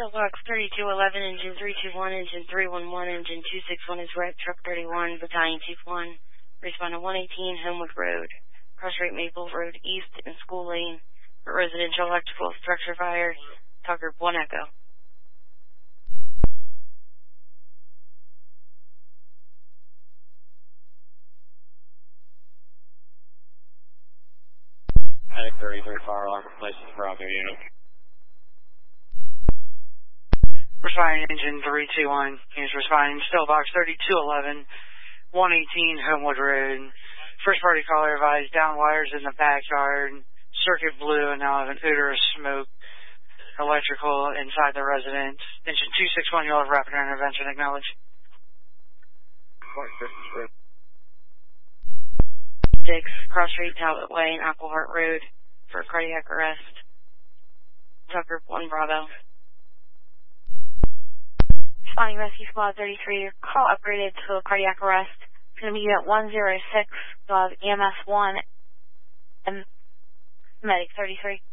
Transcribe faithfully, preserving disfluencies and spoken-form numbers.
Box thirty-two eleven, engine three two one, engine three one one, engine two six one is wrecked, truck thirty-one, battalion two one, respond to one eighteen Homewood Road, cross rate Maple Road East in School Lane, for residential electrical structure fire, Tucker one Echo. Attic thirty-three fire alarm replaces Bravo unit. Responding engine three two one is responding still box thirty-two eleven, one eighteen Homewood Road. First party caller advised down wires in the backyard, circuit blew and now have an odor of smoke, electrical inside the residence. Engine two six one, you'll have rapid intervention acknowledged. six, cross rate Talbot Way and Applehart Road for cardiac arrest, Tucker one Bravo. Responding Rescue Squad thirty-three, your call upgraded to a cardiac arrest. It's going to be at one oh six, you'll have E M S one and Medic thirty-three.